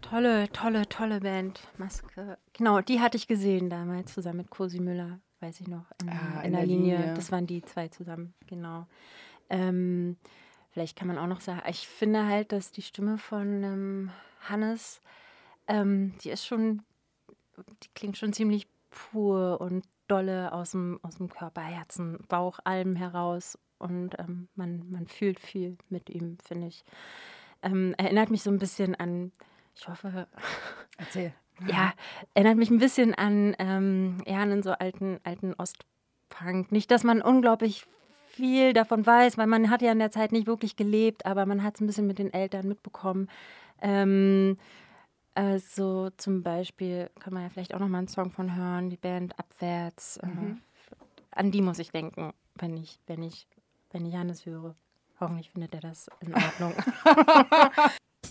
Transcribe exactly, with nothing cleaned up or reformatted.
Tolle, tolle, tolle Band, Maske. Genau, die hatte ich gesehen damals zusammen mit Cosi Müller, weiß ich noch, in, Ah, in, in der, der Linie. Linie. Das waren die zwei zusammen, genau. Ähm, vielleicht kann man auch noch sagen, ich finde halt, dass die Stimme von ähm, Hannes, ähm, die ist schon, die klingt schon ziemlich pur und dolle aus dem, aus dem Körper, Herzen, Bauch, allem heraus. Und ähm, man, man fühlt viel mit ihm, finde ich. Ähm, erinnert mich so ein bisschen an, ich hoffe, Erzähl. ja, erinnert mich ein bisschen an, ähm, ja, an so alten, alten Ostpunk. Nicht, dass man unglaublich viel davon weiß, weil man hat ja in der Zeit nicht wirklich gelebt, aber man hat es ein bisschen mit den Eltern mitbekommen. Ähm, also zum Beispiel kann man ja vielleicht auch noch mal einen Song von hören, die Band Abwärts. Äh, Mhm. An die muss ich denken, wenn ich, wenn ich, wenn ich Hannes höre. Hoffentlich findet er das in Ordnung.